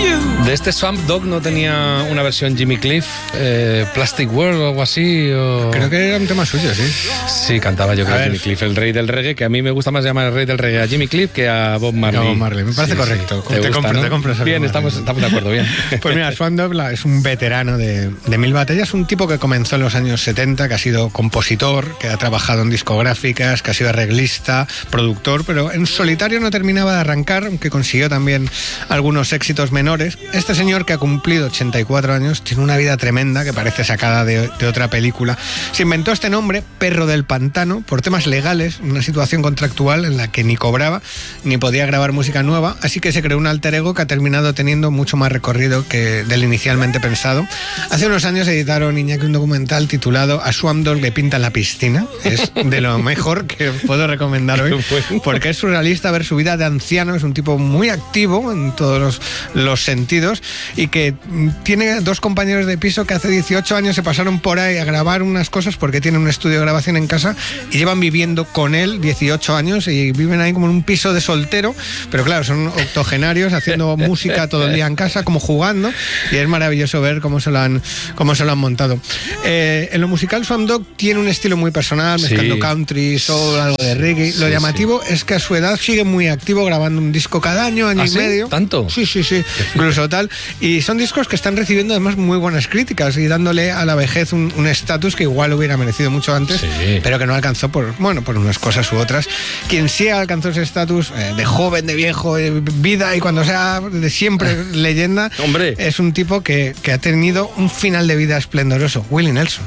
De este Swamp Dogg no tenía una versión Jimmy Cliff, Plastic World o algo así. Creo que era un tema suyo, sí. Sí, cantaba yo creo Jimmy Cliff, el rey del reggae, que a mí me gusta más llamar el rey del reggae a Jimmy Cliff que a Bob Marley. Bob Marley, me parece correcto. Sí. Te compras bien, estamos de acuerdo, bien. Pues mira, Swamp Dogg es un veterano de mil batallas, un tipo que comenzó en los años 70, que ha sido compositor, que ha trabajado en discográficas, que ha sido arreglista, productor, pero en solitario no terminaba de arrancar, aunque consiguió también algunos éxitos menores. Este señor, que ha cumplido 84 años, tiene una vida tremenda que parece sacada de otra película. Se inventó este nombre, Perro del Pantano, por temas legales, una situación contractual en la que ni cobraba ni podía grabar música nueva, así que se creó un alter ego que ha terminado teniendo mucho más recorrido que del inicialmente pensado. Hace unos años editaron, Iñaki, un documental titulado A Swamp Dogg le pintan la piscina. Es de lo mejor que puedo recomendar hoy, porque es surrealista ver su vida de anciano. Es un tipo muy activo en todos los sentidos y que tiene dos compañeros de piso que hace 18 años se pasaron por ahí a grabar unas cosas porque tienen un estudio de grabación en casa y llevan viviendo con él 18 años y viven ahí como en un piso de soltero, pero claro, son octogenarios haciendo música todo el día en casa, como jugando, y es maravilloso ver cómo se lo han montado. En lo musical, Swamp Dogg tiene un estilo muy personal, mezclando country, soul, algo de reggae. Lo llamativo es que a su edad sigue muy activo, grabando un disco cada año y medio. ¿Tanto? Sí, incluso tal. Y son discos que están recibiendo además muy buenas críticas y dándole a la vejez un estatus que igual hubiera merecido mucho antes, pero que no alcanzó por unas cosas u otras. Quien sí alcanzó ese estatus de joven, de viejo, de vida y cuando sea de siempre leyenda, hombre, es un tipo que ha tenido un final de vida esplendoroso, Willie Nelson.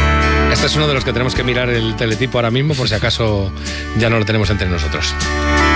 Este es uno de los que tenemos que mirar el teletipo ahora mismo por si acaso ya no lo tenemos entre nosotros.